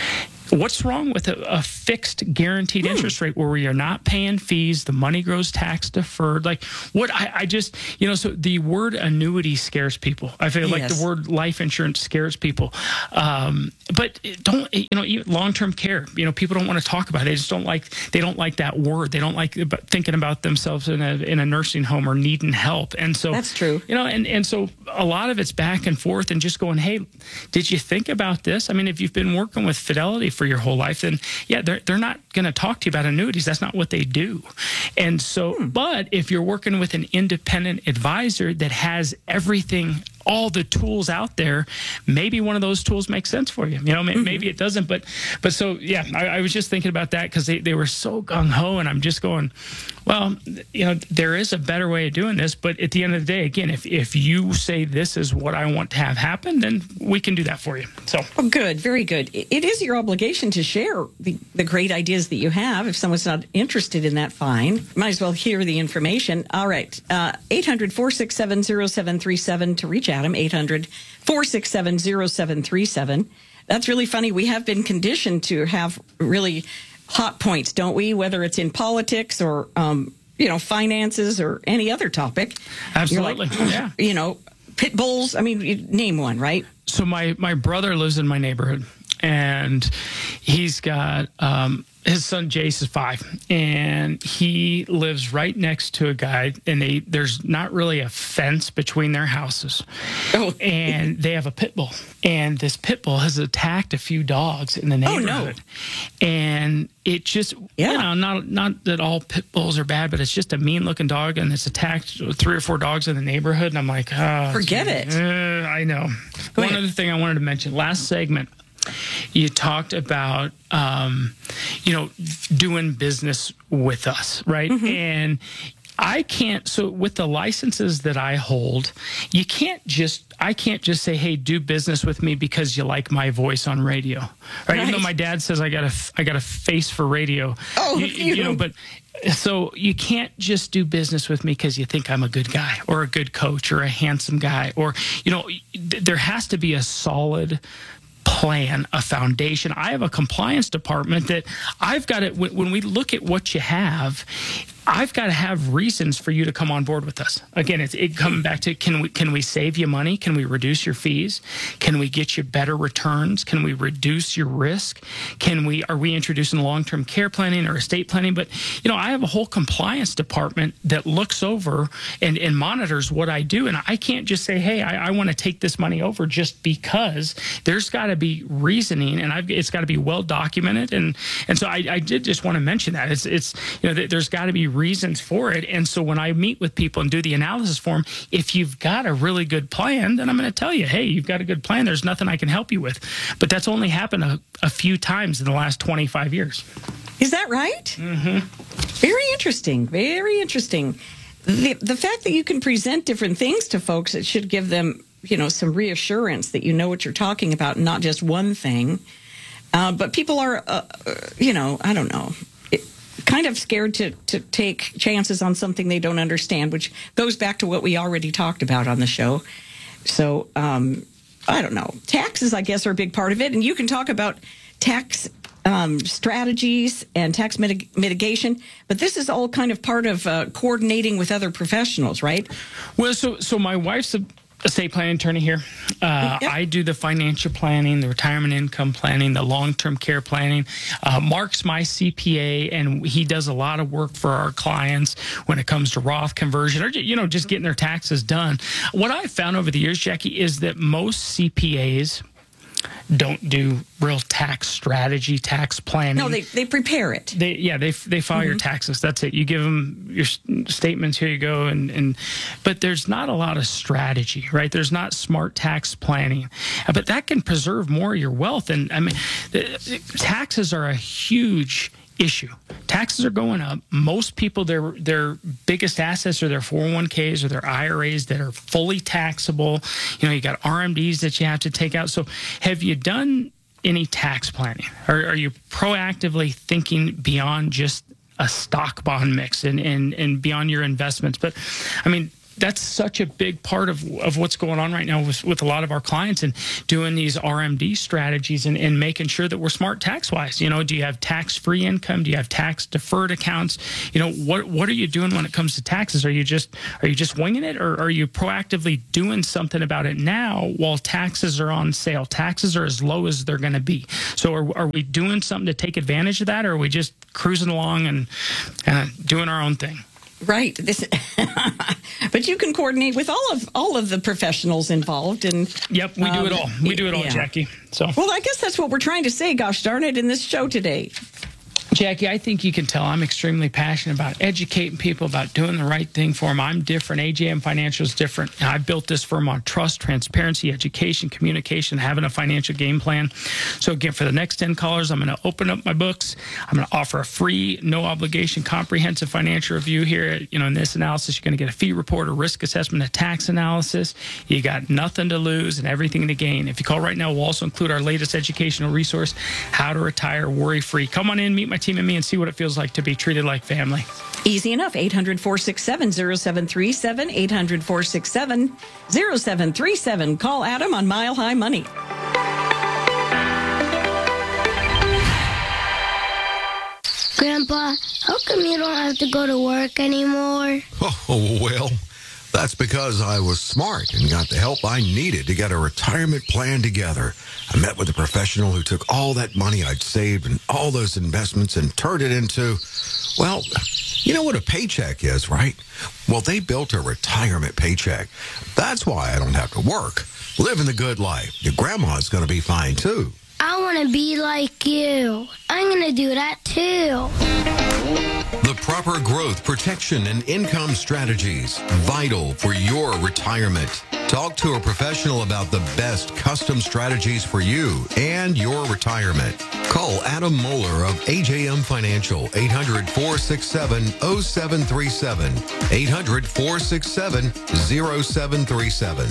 What's wrong with a, a fixed guaranteed hmm. interest rate where we are not paying fees, the money grows tax deferred? Like what I, I just, you know, so the word annuity scares people. I feel like yes. the word life insurance scares people. Um, but don't, you know, long-term care, you know, people don't want to talk about it. They just don't like, they don't like that word. They don't like thinking about themselves in a, in a nursing home or needing help. And so that's true. You know, and, and so a lot of it's back and forth and just going, hey, did you think about this? I mean, if you've been working with Fidelity for your whole life, then yeah, they're, they're not going to talk to you about annuities. That's not what they do. And so, hmm. but if you're working with an independent advisor that has everything, all the tools out there, maybe one of those tools makes sense for you. You know, maybe, mm-hmm. maybe it doesn't, but, but so, yeah, I, I was just thinking about that because they, they were so gung-ho, and I'm just going, well, you know, there is a better way of doing this, but at the end of the day, again, if, if you say this is what I want to have happen, then we can do that for you. So, oh, good, very good. It is your obligation to share the, the great ideas that you have. If someone's not interested in that, fine. Might as well hear the information. All right, uh, eight hundred, four six seven, zero seven three seven to reach Adam, eight hundred, four six seven, zero seven three seven. That's really funny. We have been conditioned to have really hot points, don't we? Whether it's in politics or, um, you know, finances or any other topic. Absolutely, like, yeah. You know, pit bulls. I mean, you name one, right? So my, my brother lives in my neighborhood, and he's got um, his son Jace is five, and he lives right next to a guy, and they there's not really a fence between their houses. Oh. And they have a pit bull, and this pit bull has attacked a few dogs in the neighborhood. Oh, no. And it just, yeah. you know, not not that all pit bulls are bad, but it's just a mean-looking dog, and it's attacked three or four dogs in the neighborhood, and I'm like, oh, forget it. Uh, I know. Go One ahead. Other thing I wanted to mention, last segment, you talked about, um, you know, doing business with us, right? Mm-hmm. And I can't, so with the licenses that I hold, you can't just, I can't just say, hey, do business with me because you like my voice on radio, right? right. Even though my dad says I got a, I got a face for radio. Oh, you, you. you know, but so you can't just do business with me because you think I'm a good guy or a good coach or a handsome guy, or, you know, there has to be a solid plan, a foundation. I have a compliance department that I've got it. When we look at what you have, I've got to have reasons for you to come on board with us. Again, it's it coming back to, can we can we save you money? Can we reduce your fees? Can we get you better returns? Can we reduce your risk? Can we, are we introducing long-term care planning or estate planning? But, you know, I have a whole compliance department that looks over and, and monitors what I do. And I can't just say, hey, I, I want to take this money over just because. There's got to be reasoning, and I've, it's got to be well documented. And, and so I, I did just want to mention that. It's, it's you know, there's got to be reasons for it. And so when I meet with people and do the analysis for them, if you've got a really good plan, then I'm going to tell you, hey, you've got a good plan. There's nothing I can help you with. But that's only happened a, a few times in the last twenty-five years. Is that right? Mm-hmm. Very interesting. Very interesting. The, the fact that you can present different things to folks, it should give them, you know, some reassurance that you know what you're talking about, not just one thing. Uh, but people are, uh, you know, I don't know, kind of scared to, to take chances on something they don't understand, which goes back to what we already talked about on the show. So, um, I don't know. Taxes, I guess, are a big part of it. And you can talk about tax um, strategies and tax mitig- mitigation, but this is all kind of part of uh, coordinating with other professionals, right? Well, so so my wife's a estate planning attorney here. Uh, yep. I do the financial planning, the retirement income planning, the long-term care planning. Uh, Mark's my C P A, and he does a lot of work for our clients when it comes to Roth conversion or, you know, just getting their taxes done. What I've found over the years, Jackie, is that most C P As don't do real tax strategy, tax planning. No, they, they prepare it. They yeah they they file mm-hmm. your taxes. That's it. You give them your statements. Here you go. And and but there's not a lot of strategy, right? There's not smart tax planning, uh, but that can preserve more of your wealth. And I mean, the, taxes are a huge issue. Taxes are going up. Most people, their their biggest assets are their four oh one k's or their I R As that are fully taxable. You know, you got R M Ds that you have to take out. So have you done any tax planning? Or are you proactively thinking beyond just a stock bond mix and, and, and beyond your investments? But I mean, that's such a big part of, of what's going on right now with, with a lot of our clients and doing these R M D strategies and, and making sure that we're smart tax-wise. You know, do you have tax-free income? Do you have tax-deferred accounts? You know, what what are you doing when it comes to taxes? Are you just are you just winging it, or are you proactively doing something about it now while taxes are on sale? Taxes are as low as they're going to be. So are, are we doing something to take advantage of that, or are we just cruising along and uh, doing our own thing? Right. This, but you can coordinate with all of all of the professionals involved, and yep, we um, do it all. We do it all, yeah. Jackie. So, well, I guess that's what we're trying to say. Gosh darn it, in this show today. Jackie, I think you can tell I'm extremely passionate about educating people about doing the right thing for them. I'm different. A J M Financial is different. I built this firm on trust, transparency, education, communication, having a financial game plan. So again, for the next ten callers, I'm going to open up my books. I'm going to offer a free, no obligation, comprehensive financial review here. You know, in this analysis, you're going to get a fee report, a risk assessment, a tax analysis. You got nothing to lose and everything to gain. If you call right now, we'll also include our latest educational resource, How to Retire Worry-Free. Come on in, meet my team and me, and see what it feels like to be treated like family. Easy enough. eight hundred, four six seven, zero seven three seven. eight hundred, four six seven, zero seven three seven. Call Adam on Mile High Money. Grandpa, how come you don't have to go to work anymore? Oh, well, that's because I was smart and got the help I needed to get a retirement plan together. I met with a professional who took all that money I'd saved and all those investments and turned it into, well, you know what a paycheck is, right? Well, they built a retirement paycheck. That's why I don't have to work. Living the good life. Your grandma's going to be fine, too. I want to be like you. I'm going to do that, too. The proper growth, protection, and income strategies, vital for your retirement. Talk to a professional about the best custom strategies for you and your retirement. Call Adam Moeller of A J M Financial, eight hundred, four six seven, zero seven three seven, eight hundred, four six seven, zero seven three seven.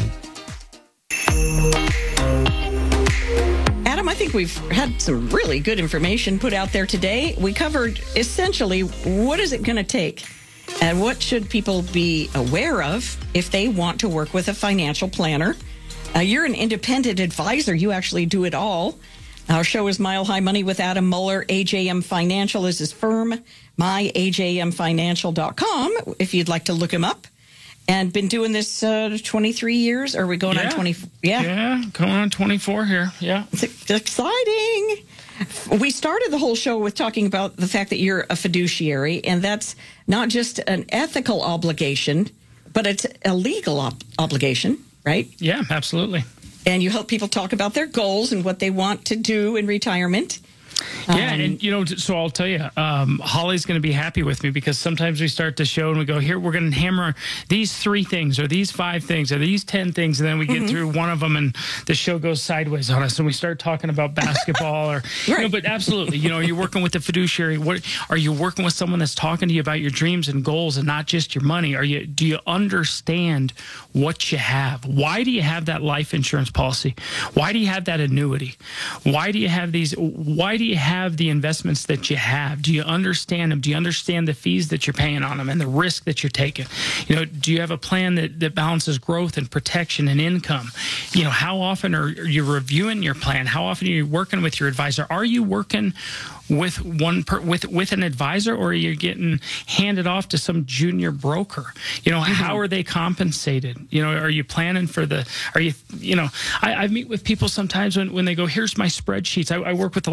Adam, I think we've had some really good information put out there today. We covered essentially what is it going to take and what should people be aware of if they want to work with a financial planner. Uh, you're an independent advisor. You actually do it all. Our show is Mile High Money with Adam Moeller. A J M Financial is his firm, my A J M financial dot com, if you'd like to look him up. And been doing this uh, twenty-three years? Or are we going yeah. on twenty? Yeah. Yeah, going on twenty-four here. Yeah. It's exciting. We started the whole show with talking about the fact that you're a fiduciary, and that's not just an ethical obligation, but it's a legal ob- obligation, right? Yeah, absolutely. And you help people talk about their goals and what they want to do in retirement. Yeah, Um, and you know, so I'll tell you, um, Holly's going to be happy with me because sometimes we start the show and we go, here, we're going to hammer these three things or these five things or these ten things, and then we get Mhm. through one of them and the show goes sideways on us and we start talking about basketball or, you know, but absolutely, you know, you're working with a fiduciary. What are you working with someone that's talking to you about your dreams and goals and not just your money? Are you, do you understand what you have? Why do you have that life insurance policy? Why do you have that annuity? Why do you have these, why do you have the investments that you have? Do you understand them? Do you understand the fees that you're paying on them and the risk that you're taking? You know, do you have a plan that, that balances growth and protection and income? You know, how often are you reviewing your plan? How often are you working with your advisor? Are you working with one per, with with an advisor, or are you getting handed off to some junior broker? You know, mm-hmm. how are they compensated? You know, are you planning for the? Are you, you know, I, I meet with people sometimes when, when they go, here's my spreadsheets. I, I work with a lot of N G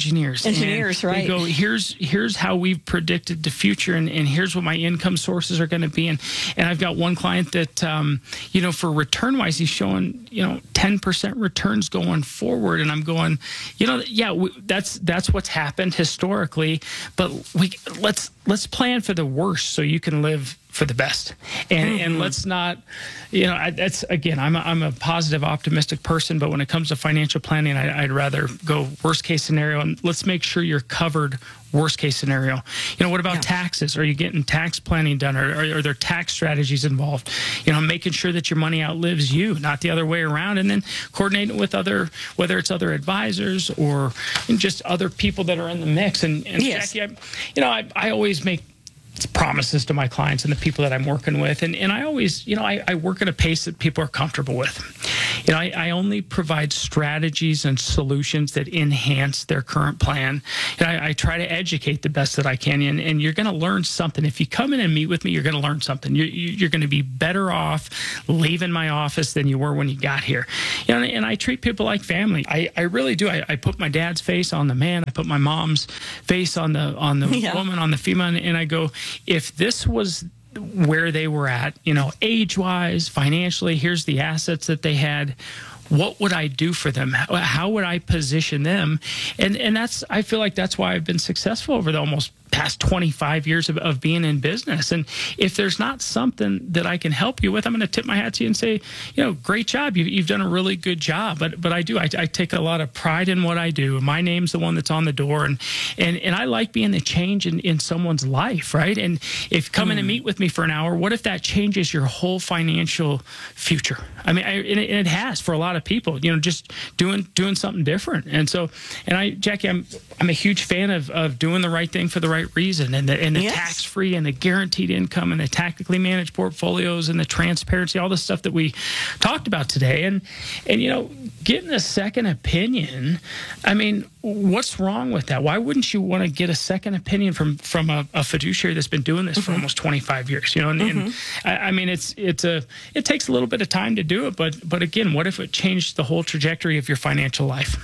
engineers. Engineers, and right. They go, here's here's how we've predicted the future, and, and here's what my income sources are going to be. And and I've got one client that, um, you know, for return-wise, he's showing, you know, ten percent returns going forward. And I'm going, you know, yeah, we, that's that's what's happened historically, but we let's let's plan for the worst so you can live for the best. And mm-hmm. and let's not, you know, I, that's, again, I'm a, I'm a positive, optimistic person, but when it comes to financial planning, I, I'd rather go worst case scenario, and let's make sure you're covered worst case scenario. You know, what about yeah. taxes? Are you getting tax planning done? Or are, are there tax strategies involved? You know, making sure that your money outlives you, not the other way around, and then coordinating with other, whether it's other advisors or just other people that are in the mix. And, and yes. Jackie, I, you know, I, I always make promises to my clients and the people that I'm working with. And, and I always, you know, I, I work at a pace that people are comfortable with. You know, I, I only provide strategies and solutions that enhance their current plan. And I, I try to educate the best that I can. And, and you're going to learn something. If you come in and meet with me, you're going to learn something. You're, you're going to be better off leaving my office than you were when you got here. You know, and I treat people like family. I, I really do. I, I put my dad's face on the man. I put my mom's face on the on the yeah. woman, on the female, and I go, if this was where they were at, you know, age-wise, financially, here's the assets that they had, what would I do for them? How, how would I position them? And and that's, I feel like that's why I've been successful over the almost past twenty-five years of, of being in business. And if there's not something that I can help you with, I'm going to tip my hat to you and say, you know, great job. You, you've done a really good job. But but I do. I, I take a lot of pride in what I do. My name's the one that's on the door. And and, and I like being the change in, in someone's life, right? And if you come mm. in and meet with me for an hour, what if that changes your whole financial future? I mean, I, and, it, and it has for a lot of people, you know, just doing doing something different. And so, and I, Jackie, I'm I'm a huge fan of, of doing the right thing for the right reason, and the, and the yes. tax-free and the guaranteed income and the tactically managed portfolios and the transparency, all the stuff that we talked about today. And, and you know, getting a second opinion, I mean, what's wrong with that? Why wouldn't you want to get a second opinion from, from a, a fiduciary that's been doing this mm-hmm. for almost twenty-five years? You know, and, mm-hmm. and I, I mean, it's it's a it takes a little bit of time to do it, but but again, what if it changed the whole trajectory of your financial life?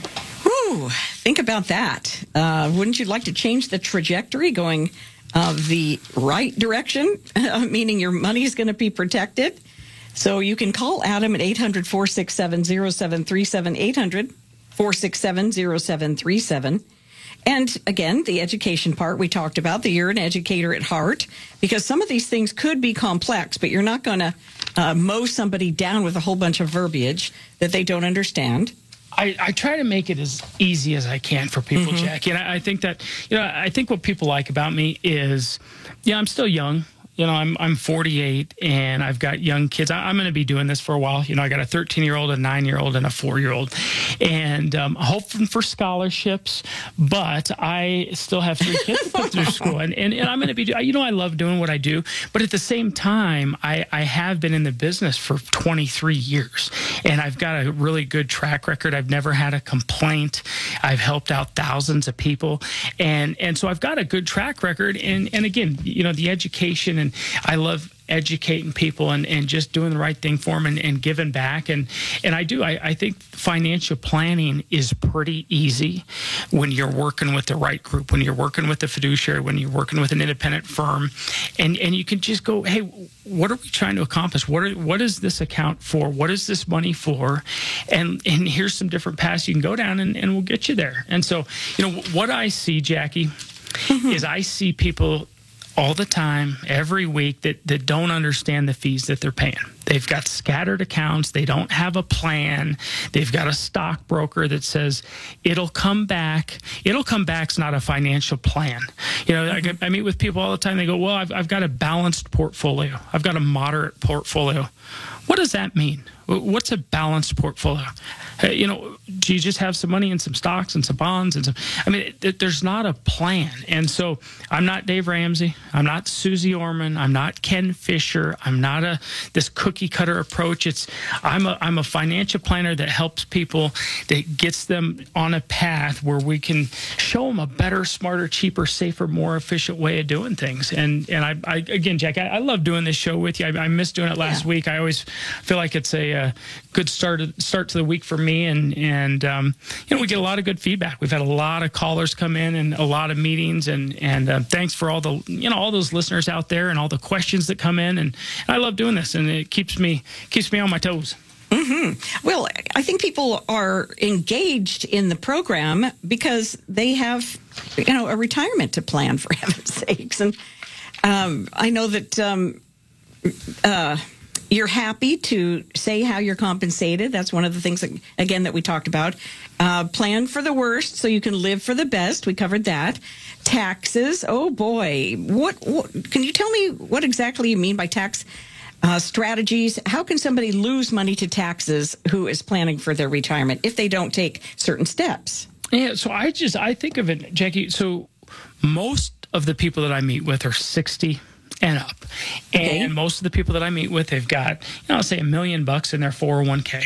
Ooh, think about that. Uh, wouldn't you like to change the trajectory going uh, the right direction, meaning your money is going to be protected? So you can call Adam at eight hundred, four six seven, zero seven three seven, eight hundred, four six seven, zero seven three seven. And again, the education part we talked about, that you're an educator at heart, because some of these things could be complex, but you're not going to uh, mow somebody down with a whole bunch of verbiage that they don't understand. I, I try to make it as easy as I can for people, mm-hmm. Jackie. And I, I think that, you know, I think what people like about me is, yeah, I'm still young. You know, I'm I'm forty-eight, and I've got young kids. I, I'm going to be doing this for a while. You know, I got a thirteen-year-old, a nine-year-old, and a four-year-old, and um, hoping for scholarships. But I still have three kids to put through school, and, and and I'm going to be. You know, I love doing what I do, but at the same time, I I have been in the business for twenty-three years, and I've got a really good track record. I've never had a complaint. I've helped out thousands of people, and and so I've got a good track record. And and again, you know, the education and And I love educating people and, and just doing the right thing for them and, and giving back. And and I do. I, I think financial planning is pretty easy when you're working with the right group, when you're working with a fiduciary, when you're working with an independent firm. And, and you can just go, hey, what are we trying to accomplish? What are, what is this account for? What is this money for? And and here's some different paths you can go down, and, and we'll get you there. And so, you know, what I see, Jackie, mm-hmm. is I see people all the time, every week, that, that don't understand the fees that they're paying. They've got scattered accounts. They don't have a plan. They've got a stockbroker that says it'll come back. It'll come back's not a financial plan. You know, mm-hmm. I, I meet with people all the time. They go, well, I've, I've got a balanced portfolio. I've got a moderate portfolio. What does that mean? What's a balanced portfolio? Uh, you know, do you just have some money in some stocks and some bonds and some? I mean, it, there's not a plan. And so I'm not Dave Ramsey. I'm not Susie Orman. I'm not Ken Fisher. I'm not a this cookie cutter approach. It's I'm a I'm a financial planner that helps people, that gets them on a path where we can show them a better, smarter, cheaper, safer, more efficient way of doing things. And and I, I again, Jack, I, I love doing this show with you. I, I missed doing it last yeah. week. I always feel like it's a a good start start to the week for me. And and um, you know, we get a lot of good feedback. We've had a lot of callers come in and a lot of meetings. And and uh, thanks for all the you know all those listeners out there and all the questions that come in. And I love doing this, and it keeps me keeps me on my toes. Mm-hmm. Well, I think people are engaged in the program because they have, you know, a retirement to plan, for heaven's sakes. And um, I know that um, uh, you're happy to say how you're compensated. That's one of the things, that, again, that we talked about. Uh, plan for the worst so you can live for the best. We covered that. Taxes. Oh, boy. What, what can you tell me what exactly you mean by tax Uh, strategies? How can somebody lose money to taxes who is planning for their retirement if they don't take certain steps? Yeah, so I just, I think of it, Jackie, so most of the people that I meet with are sixty and up. Okay. And most of the people that I meet with, they've got, you know, I'll say a million bucks in their four oh one k.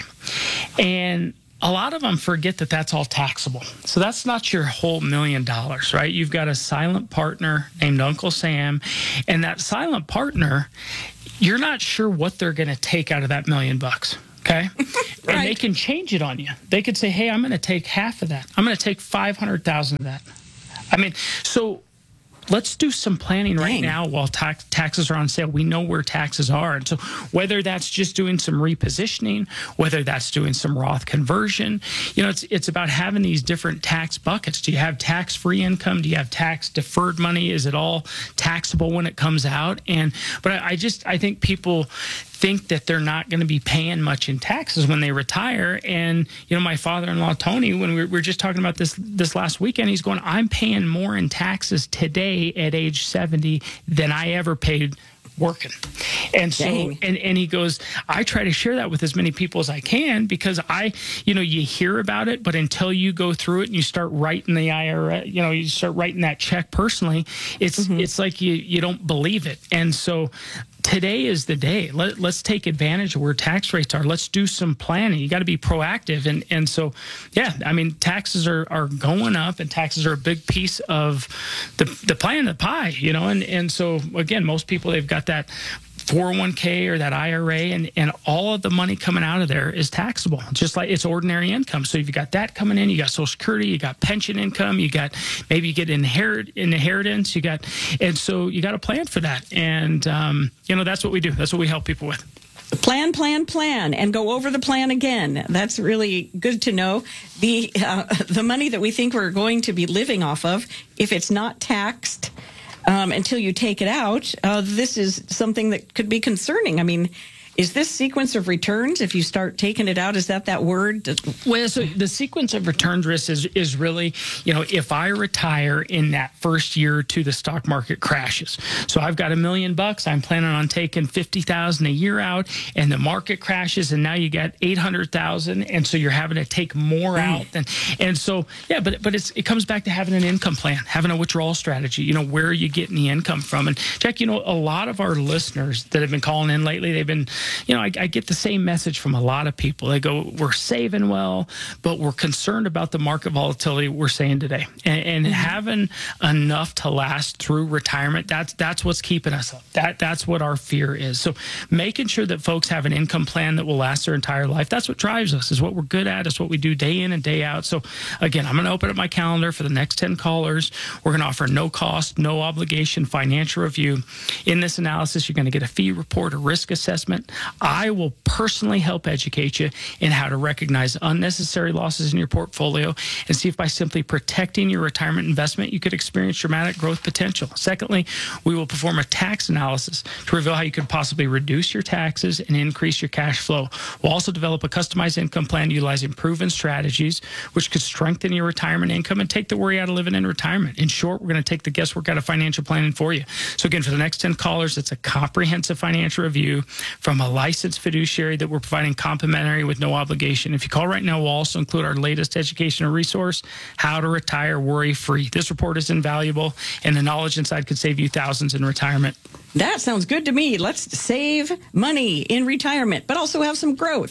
And a lot of them forget that that's all taxable. So that's not your whole million dollars, right? You've got a silent partner named Uncle Sam, and that silent partner, you're not sure what they're going to take out of that million bucks. Okay. Right. And they can change it on you. They could say, hey, I'm going to take half of that. I'm going to take five hundred thousand of that. I mean, so let's do some planning right Dang. now while tax, taxes are on sale. We know where taxes are. And so whether that's just doing some repositioning, whether that's doing some Roth conversion, you know, it's it's about having these different tax buckets. Do you have tax-free income? Do you have tax-deferred money? Is it all taxable when it comes out? And but I, I just, I think people think that they're not going to be paying much in taxes when they retire. And, you know, my father-in-law, Tony, when we were just talking about this this last weekend, he's going, I'm paying more in taxes today at age seventy than I ever paid working. And so, Dang. and, and he goes, I try to share that with as many people as I can because I, you know, you hear about it, but until you go through it and you start writing the I R S, you know, you start writing that check personally, it's, mm-hmm. it's like you, you don't believe it. And so today is the day. Let, let's take advantage of where tax rates are. Let's do some planning. You got to be proactive. And and so, yeah, I mean, taxes are, are going up, and taxes are a big piece of the the pie in the pie, you know. And, and so, again, most people, they've got that four oh one k or that I R A, and, and all of the money coming out of there is taxable, just like it's ordinary income. So you've got that coming in, you got Social Security, you got pension income, you got maybe you get inherit inheritance, you got, and so you got to plan for that. And um, you know, that's what we do. That's what we help people with. Plan, plan, plan, and go over the plan again. That's really good to know. The uh, the money that we think we're going to be living off of, if it's not taxed um, until you take it out, uh, this is something that could be concerning. I mean, is this sequence of returns, if you start taking it out, is that that word? Well, so the sequence of returns risk is, is really, you know, if I retire in that first year or two, the stock market crashes. So I've got a million bucks. I'm planning on taking fifty thousand a year out, and the market crashes, and now you got eight hundred thousand, and so you're having to take more mm. out. And and so, yeah, but but it's it comes back to having an income plan, having a withdrawal strategy. You know, where are you getting the income from? And Jack, you know, a lot of our listeners that have been calling in lately, they've been, you know, I, I get the same message from a lot of people. They go, we're saving well, but we're concerned about the market volatility we're saying today. And, and mm-hmm. having enough to last through retirement, that's that's what's keeping us up. That That's what our fear is. So making sure that folks have an income plan that will last their entire life, that's what drives us, is what we're good at, is what we do day in and day out. So again, I'm going to open up my calendar for the next ten callers. We're going to offer no cost, no obligation financial review. In this analysis, you're going to get a fee report, a risk assessment. I will personally help educate you in how to recognize unnecessary losses in your portfolio and see if by simply protecting your retirement investment, you could experience dramatic growth potential. Secondly, we will perform a tax analysis to reveal how you could possibly reduce your taxes and increase your cash flow. We'll also develop a customized income plan utilizing proven strategies, which could strengthen your retirement income and take the worry out of living in retirement. In short, we're going to take the guesswork out of financial planning for you. So again, for the next ten callers, it's a comprehensive financial review from a licensed fiduciary that we're providing complimentary with no obligation. If you call right now, we'll also include our latest educational resource, How to Retire Worry-Free. This report is invaluable, and the knowledge inside could save you thousands in retirement. That sounds good to me. Let's save money in retirement, but also have some growth.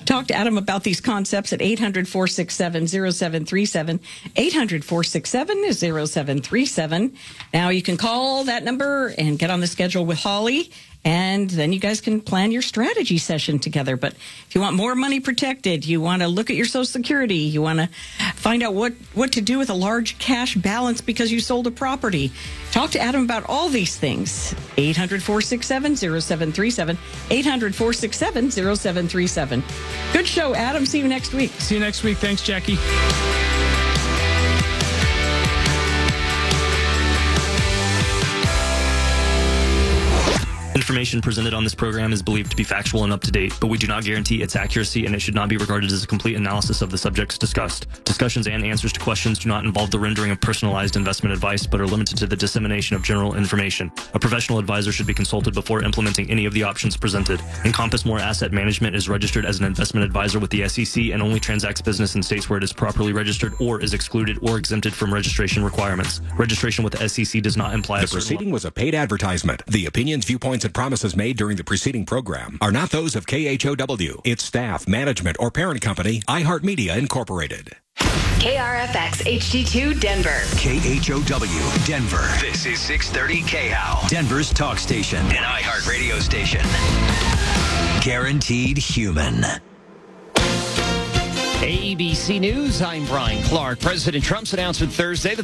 Talk to Adam about these concepts at eight hundred, four six seven, zero seven three seven, eight hundred, four six seven, zero seven three seven. Now you can call that number and get on the schedule with Holly, and then you guys can plan your strategy session together. But if you want more money protected, you want to look at your Social Security, you want to find out what, what to do with a large cash balance because you sold a property, talk to Adam about all these things. eight hundred, four six seven, zero seven three seven, eight hundred, four six seven, zero seven three seven. Good show, Adam. See you next week. See you next week. Thanks, Jackie. Information presented on this program is believed to be factual and up to date, but we do not guarantee its accuracy, and it should not be regarded as a complete analysis of the subjects discussed. Discussions and answers to questions do not involve the rendering of personalized investment advice, but are limited to the dissemination of general information. A professional advisor should be consulted before implementing any of the options presented. Encompass More Asset Management is registered as an investment advisor with the S E C and only transacts business in states where it is properly registered or is excluded or exempted from registration requirements. Registration with the S E C does not imply The a certain proceeding was a paid advertisement. The opinions, viewpoints, and promises made during the preceding program are not those of K H O W, its staff, management, or parent company, iHeartMedia Incorporated. K R F X H D two Denver. K H O W Denver. This is six thirty K H O W, Denver's talk station, an iHeart radio station. Guaranteed human. A B C News, I'm Brian Clark. President Trump's announcement Thursday that